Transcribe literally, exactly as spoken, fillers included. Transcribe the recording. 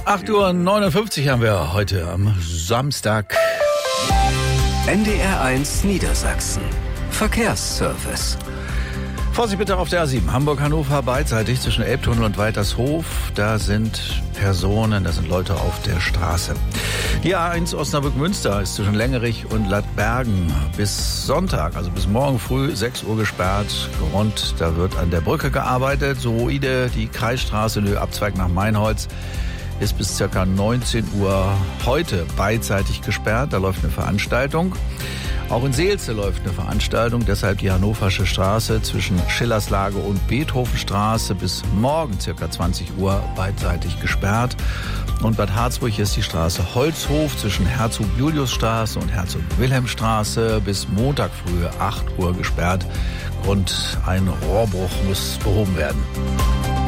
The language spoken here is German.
acht Uhr neunundfünfzig haben wir heute am Samstag. N D R eins Niedersachsen. Verkehrsservice. Vorsicht bitte auf der A sieben, Hamburg-Hannover beidseitig zwischen Elbtunnel und Weitershof. Da sind Personen, da sind Leute auf der Straße. Die A eins Osnabrück-Münster ist zwischen Längerich und Lattbergen bis Sonntag, also bis morgen früh sechs Uhr gesperrt. Grund, da wird an der Brücke gearbeitet. Soide, die Kreisstraße, der Abzweig nach Mainholz, ist bis ca. neunzehn Uhr heute beidseitig gesperrt. Da läuft eine Veranstaltung. Auch in Seelze läuft eine Veranstaltung, deshalb die Hannoversche Straße zwischen Schillerslage und Beethovenstraße bis morgen ca. zwanzig Uhr beidseitig gesperrt. Und Bad Harzburg ist die Straße Holzhof zwischen Herzog-Julius-Straße und Herzog-Wilhelm-Straße bis Montag früh acht Uhr gesperrt. Grund, ein Rohrbruch muss behoben werden.